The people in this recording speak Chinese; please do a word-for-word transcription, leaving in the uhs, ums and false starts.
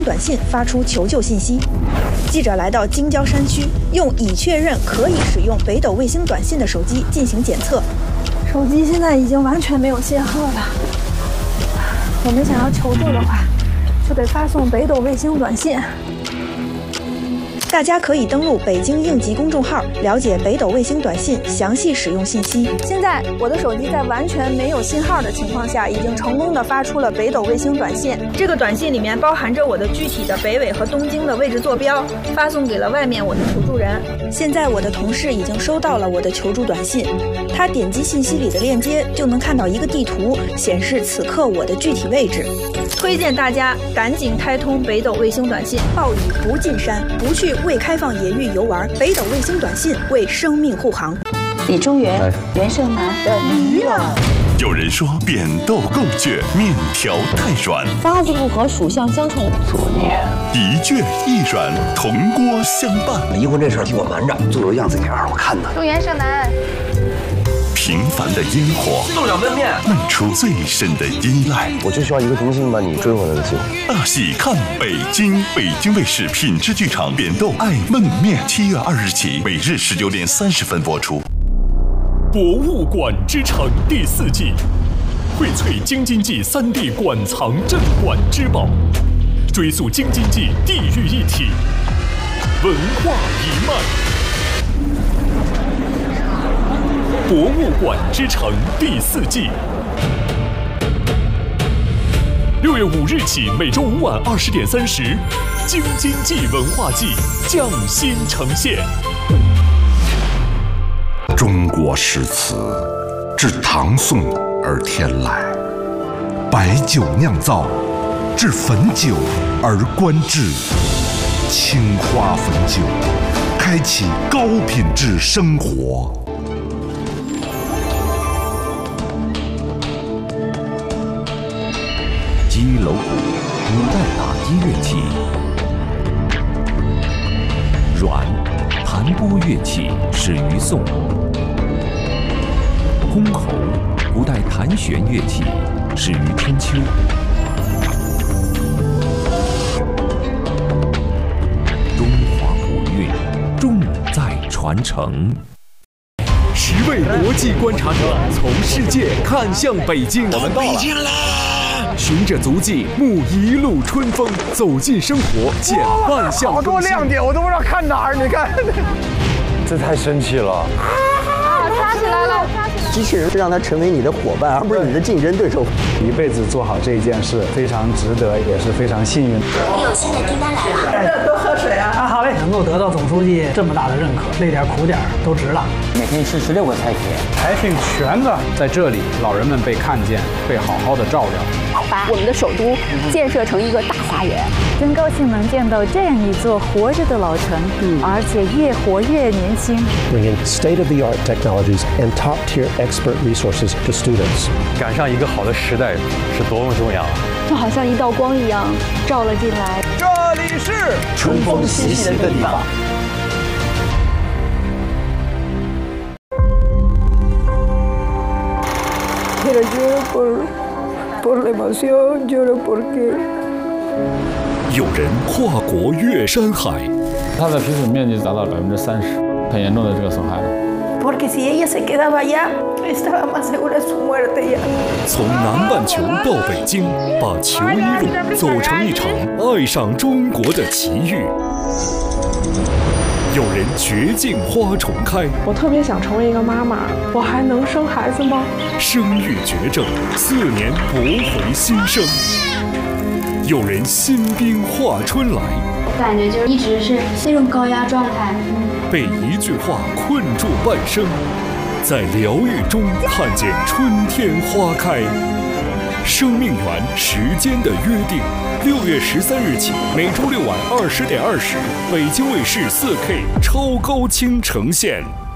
短信发出求救信息。记者来到京郊山区，用已确认可以使用北斗卫星短信的手机进行检测。 手机现在已经完全没有信号了。我们想要求救的话，就得发送北斗卫星短信。 大家可以登录北京应急公众号，了解北斗卫星短信详细使用信息。 现在我的手机在完全没有信号的情况下，已经成功的发出了北斗卫星短信。这个短信里面包含着我的具体的北纬和东经的位置坐标，发送给了外面我的求助人。 现在我的同事已经收到了我的求助短信，他点击信息里的链接，就能看到一个地图，显示此刻我的具体位置。 推荐大家赶紧开通北斗卫星短信。 暴雨不进山，不去未开放野域游玩，北斗卫星短信为生命护航。 李中原、袁胜男的驴了。 有人说扁豆够倔，面条太软， 八字不合，属相相冲， 作孽。一倔一软，铜锅相伴。 离婚这事儿替我瞒着，做做样子给二我看呢。 祝袁胜男。 平凡的烟火， 豆角焖面， 焖出最深的依赖。 我就需要一个同心把你追回来的机会。 大戏看北京，北京卫视品质剧场扁豆爱焖面，七月二日起，每日十九点三十分播出。 博物馆之城第四季，荟萃京津冀三地馆藏镇馆之宝，追溯京津冀地域一体，文化一脉。博物馆之城第四季，六月五日起，每周五晚二十点三十，京津冀文化季匠心呈现。 中国诗词自唐宋而天来，白酒酿造，至汾酒而观至，青花汾酒，开启高品质生活。 击楼鼓，古代打击乐器；阮，弹拨乐器始于宋；箜篌，古代弹弦乐器始于春秋；中华古韵，重在传承。 十位国际观察者从世界看向北京， 我们到了。 循着足迹，沐一路春风，走进生活，减半项。 好多亮点，我都不知道看哪儿。你看，这太神奇了！ 啊，插起来了，插起来了！ 机器人是让它成为你的伙伴，而不是你的竞争对手。 一辈子做好这一件事，非常值得，也是非常幸运。 有新的订单来了， 多喝水啊！啊，好嘞，能够得到总书记这么大的认可，累点苦点都值了。 每天吃十六个菜品， 财庆全的在这里，老人们被看见，被好好的照料。 把我们的首都建设成一个大花园， 真高兴能见到这样一座活着的老城，嗯、而且越活越年轻。 Bringing state-of-the-art technologies and top-tier expert resources to students。 赶上一个好的时代是多么重要啊！ 就好像一道光一样照了进来。 这里是春风习习的地方。 有人跨国越山海， 它的皮损面积达到百分之三十，很严重的这个损害了。 从南半球到北京，把球衣路走成一场爱上中国的奇遇。有人绝境花重开， 我特别想成为一个妈妈，我还能生孩子吗？ 生育绝症，四年驳回新生。有人新兵化春来， 我感觉就一直是那种高压状态， 被一句话困住半生，在疗愈中看见春天花开。生命源时间的约定，六月十三日起，每周六晚二十点二十，北京卫视四 K 超高清呈现。